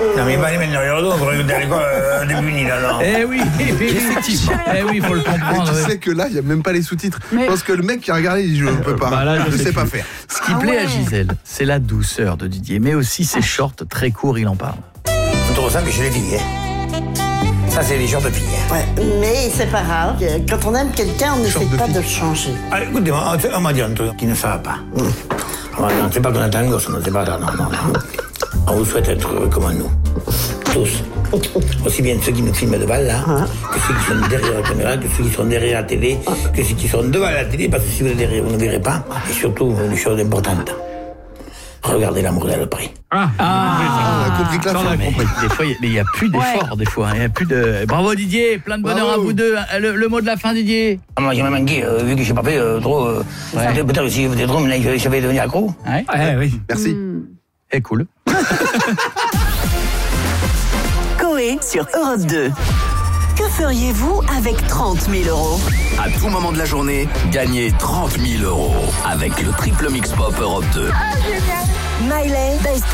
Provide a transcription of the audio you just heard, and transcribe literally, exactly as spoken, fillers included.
Non, mais il va aller mettre derrière le dos pour regarder à l'école euh, des punis, là, non. Eh oui, effectivement. Eh oui, il faut le comprendre. Mais tu ouais. sais que là, il n'y a même pas les sous-titres. Mais- Je pense que le mec qui a regardé, il dit je ne peux pas. Bah là, je ne sais sais pas plus. faire. Ce qui Ah plaît à ouais. Gisèle, c'est la douceur de Didier, mais aussi ses shorts très courts, il en parle. On te ressemble chez les filles, hein. Ça, c'est les shorts de filles, hein. Ouais, mais c'est pas grave. Quand on aime quelqu'un, on n'essaie de pas fille. de le changer. Allez, écoutez-moi, on m'a dit un truc qui ne ça va pas. On ne sait pas qu'on est un gosse, on ne sait pas, non, non, non. On vous souhaite être heureux comme nous. Tous. Aussi bien ceux qui nous filment devant là, que ceux qui sont derrière la caméra, que ceux qui sont derrière la télé, que ceux qui sont devant la télé, parce que si vous êtes derrière, vous ne verrez pas. Et surtout, une chose importante. Regardez l'amour à le prix. Ah, On a compris que la fin. mais des fois, il n'y a plus d'effort, des fois. Il n'y a plus de. Bravo Didier, plein de bonheur Bravo. à vous deux. Le, le mot de la fin, Didier. Ah, moi, j'ai même manqué, euh, vu que j'ai pas fait euh, trop. Euh, Ouais. Peut-être que si je faisais trop, mais là, je vais devenir accro. Ouais. Ouais, oui. Merci. Eh, cool. Coé sur Europe deux. Que feriez-vous avec trente mille euros? À tout moment de la journée, gagnez trente mille euros avec le triple mix pop Europe deux. Miley, Best